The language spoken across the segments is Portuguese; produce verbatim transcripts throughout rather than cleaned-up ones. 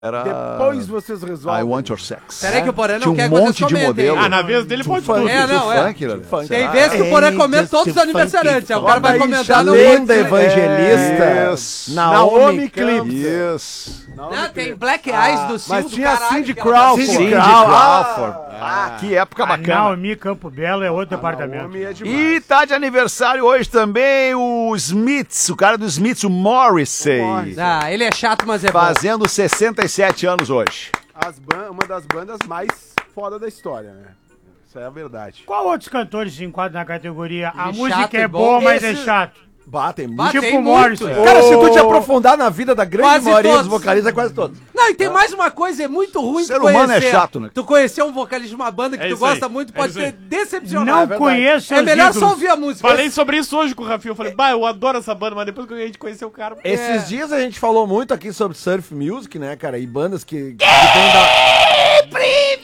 Era... Depois vocês resolvem. I Want Your Sex. Peraí que o Porã não Tinha quer um que vocês monte de comentem. modelo. Ah, na vez dele pode tudo. É, não, é. Funk, né? Funk. Tem vezes que o Porã comenta todos os aniversariantes. Aí o cara vai comentar no Linda outro. Evangelista. Isso. Naomi Clips. Isso. Não, tem Black Eyes do Sil Mas do tinha caralho, Cindy que ela- Crawford. Cindy Crawford. Crawford. Ah, que época A bacana. Naomi Campo Belo é outro departamento. Naomi é demais. E tá de aniversário hoje também o Smiths, o cara do Smiths, o Morrissey. O Morrissey. Ah, ele é chato, mas é bom. Fazendo sessenta e sete anos hoje. As ban- uma das bandas mais foda da história, né? Isso é a verdade. Qual outros cantores se enquadram na categoria? A De música chato é e boa, bom? mas é Esse- chato. Batem muito. Bah, Tipo tem o Morrison. muito. Cara, se tu te aprofundar na vida da grande Quase maioria todos. dos vocalistas, é quase todos. Não, e tem mais uma coisa, é muito ruim Ser tu humano conhecer. é chato, né? Tu conhecer um vocalista de uma banda que É tu isso aí, gosta muito, é pode isso ser aí. decepcionado. Não É verdade. conheço É seus melhor só ídolos. ouvir a música. Falei sobre isso hoje com o Rafinha. Eu falei, bah, eu adoro essa banda, mas depois que a gente conheceu o cara... Esses dias a gente falou muito aqui sobre surf music, né, cara? E bandas que, que vêm da...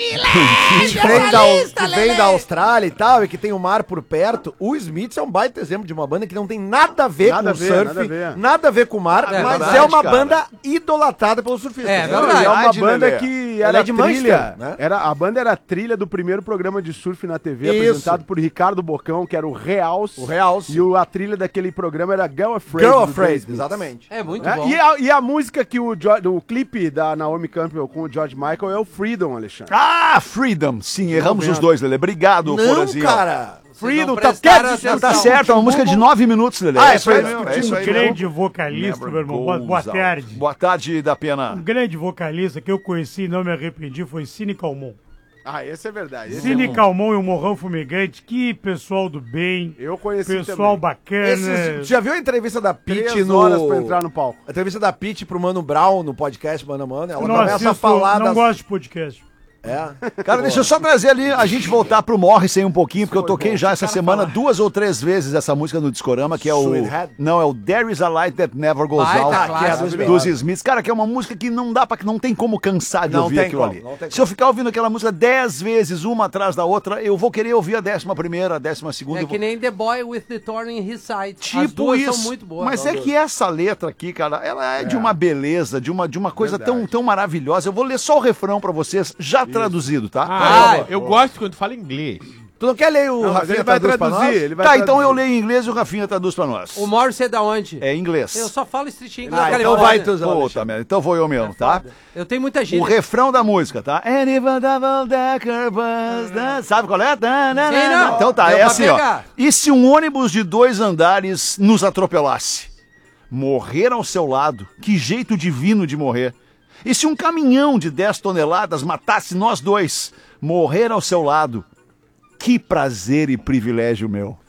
que vem da, que vem da Austrália e tal, e que tem o mar por perto. O Smiths é um baita exemplo de uma banda que não tem nada a ver Nada com a ver, surf, nada a ver. nada a ver com o mar, É mas verdade, é uma cara. banda idolatrada pelos surfistas. É, né? verdade. E é uma Verdade, banda Lelê. que Ela era é de trilha, Manchester, né? era, a banda era a trilha do primeiro programa de surf na T V, Isso. apresentado por Ricardo Bocão, que era o Realce. O Realce. E o- a trilha daquele programa era Girl Afraid. Girl do Afraid, Smiths. exatamente. É muito É, bom. e, a, e a música que o, Jo- do clipe da Naomi Campbell com o George Michael é o Freedom, Alexandre. Ah, Freedom. Sim, erramos vendo. os dois, Lelê. Obrigado, Não, Porazinho. cara. Freedom, não tá prestaram quieto, Não, tá atenção. certo, é uma música de nove minutos, Lelê. Ah, é isso aí, foi mesmo, é isso aí. Grande mesmo. vocalista, Never meu irmão. Boa, goes boa out. tarde. Boa tarde, da Um Pena. grande vocalista que eu conheci e não me arrependi foi Cine Calmon. Ah, esse é verdade. Esse é Cine bom. Calmon e o Morrão Fumegante, que pessoal do bem, Eu conheci pessoal também. bacana. Esses- já viu a entrevista da Pitty Três no... horas pra entrar no palco. A entrevista da Pitty pro Mano Brown no podcast Mano a Mano, ela Não começa a assisto, falar não das... gosto de podcast. É. Cara, deixa eu só trazer ali, a gente voltar pro Morrissey um pouquinho, porque eu toquei já essa semana duas ou três vezes essa música no Discorama, que é o... Sweethead? Não, é o There Is a Light That Never Goes Baita Out, clássico. que é dos, Smiths. dos Smiths. Cara, que é uma música que não dá pra, que não tem como cansar de Não ouvir tem aquilo como, ali. não tem Se eu ficar ouvindo aquela música dez vezes, uma atrás da outra, eu vou querer ouvir a décima primeira, a décima segunda. É eu que vou... nem The Boy with the Thorn in His Side. As Tipo duas isso, são muito boas. mas é que essa letra aqui, cara, ela é, de uma beleza, de uma, de uma coisa tão, Verdade. tão maravilhosa. Eu vou ler só o refrão pra vocês, já traduzido, tá? Ah, eu gosto quando fala inglês. Tu não quer ler o Não, mas Rafinha ele vai traduz pra nós? traduzir, ele vai Tá, traduzir. então eu leio em inglês e o Rafinha traduz pra nós. O Morrissey é da onde? É em inglês. Eu só falo Street English Ah, da então Califórnia. vai tu, Zé Puta Alexandre. merda, então vou eu mesmo, tá? Eu tenho muita O gente. refrão da música, tá? And if a double-decker bus, né? Sabe qual é? Tá, né, Sim, né, não. né? Então tá, Deu é pra assim, ó. pegar. E se um ônibus de dois andares nos atropelasse? Morrer ao seu lado, que jeito divino de morrer. E se um caminhão de dez toneladas matasse nós dois? Morrer ao seu lado, que prazer e privilégio meu.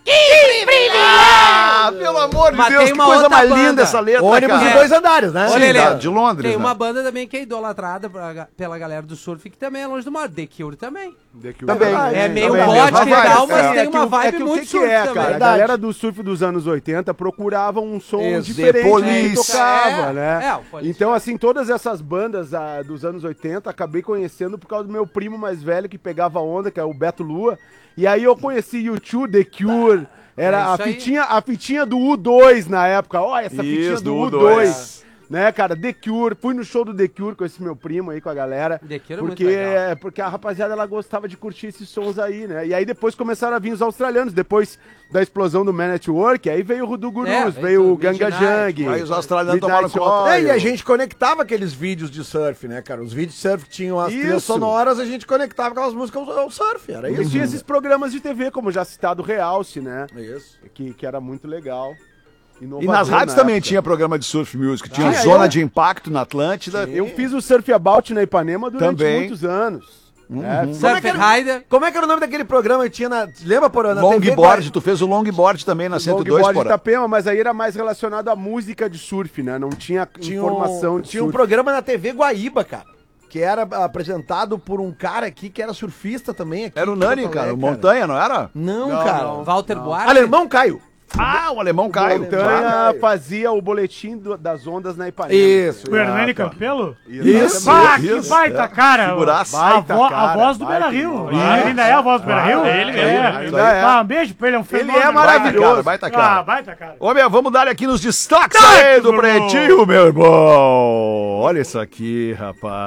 Ah, pelo amor de Mas Deus, tem que uma coisa outra mais banda. linda essa letra, Ônibus cara. de dois andares, né? Sim, Olha, da- Lelê, de Londres, Tem né? uma banda também que é idolatrada pra ga- pela galera do surf, que também é longe do mar. The Cure também. The Cure. Também. É meio também, gótico mesmo. e tal, Vai, mas é. tem que uma o- vibe é que o muito que que surf é, também. cara? A Verdade. galera do surf dos anos oitenta procurava um som Isso, diferente The do que Police. tocava, É, né? é, o Police. Então, assim, todas essas bandas ah, dos anos oitenta, acabei conhecendo por causa do meu primo mais velho que pegava onda, que é o Beto Lua. E aí eu conheci U dois, The Cure, era É a isso aí. fitinha, a fitinha do U dois na época. Ó, essa fitinha Isso, do do U U dois. dois. Né, cara, The Cure, fui no show do The Cure com esse meu primo aí, com a galera. The Cure é porque, muito legal. é, porque a rapaziada, ela gostava de curtir esses sons aí, né? E aí depois começaram a vir os australianos, depois da explosão do Man at Work, aí veio o Rudu Gurus, É, veio, veio o tudo, Ganga Midnight. Jang. Aí os australianos Midnight tomaram conta. Oil. É, e a gente conectava aqueles vídeos de surf, né, cara? Os vídeos de surf que tinham as trilhas Isso. sonoras, a gente conectava aquelas músicas ao, ao surf, era E isso. tinha esses programas de T V, como já citado, Realce, né? Isso. Que, que era muito legal. E Inovador nas rádios na também época. tinha programa de surf music. Tinha Ah, Zona eu- de Impacto na Atlântida. Eu fiz o Surf About na Ipanema durante Também. muitos anos. Uhum. É, Como é, Surf que era, Rider. como é que era o nome daquele programa que tinha na... Lembra, Porã? Na T V Longboard, da- tu fez o longboard também na cento e dois, Longboard de porra. Itapema, mas aí era mais relacionado à música de surf, né? Não tinha, Tinha informação um, de tinha um surf. programa na T V Guaíba, cara, que era apresentado por um cara aqui que era surfista também. Aqui Era o em Nani, Porto cara, o Alegre, Montanha, não era? Não, Não, cara. não. Walter Buarque. Alemão Caio. Ah, o alemão Caio. Montanha fazia o boletim do- das ondas na Ipanema. Isso. O Hernani Ah, tá. Campelo? Isso. Ah, isso, que baita, é. cara. Figuraça. A, Baita vo- a cara, voz do baita Beira Rio. irmão. Ele ainda é a voz do Beira Rio? é ele mesmo. É. Ainda é. Ah, um beijo pra ele, é um Ele fenômeno. é maravilhoso. Baita cara. Ah, baita, cara. Ô, meu, vamos dar aqui nos destaques Tá, aí do meu irmão. Pretinho, meu irmão. Olha isso aqui, rapaz.